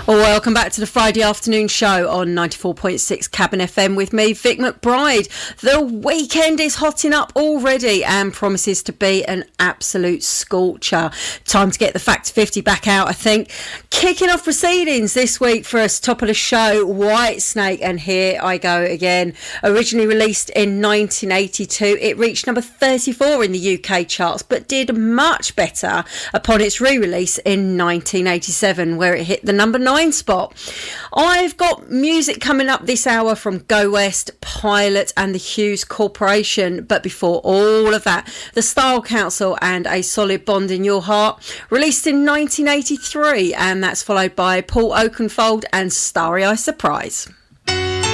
Welcome back to the Friday afternoon show on 94.6 Cabin FM with me, Vic McBride. The weekend is hotting up already and promises to be an absolute scorcher. Time to get the Factor 50 back out, I think. Kicking off proceedings this week for us, top of the show, Whitesnake, and here I go again. Originally released in 1982, it reached number 34 in the UK charts, but did much better upon its re-release in 1987, where it hit the number 9 spot. I've got music coming up this hour from Go West, Pilot and the Hughes Corporation, but before all of that, the Style Council and A Solid Bond in Your Heart, released in 1983, and that's followed by Paul Oakenfold and Starry Eye Surprise.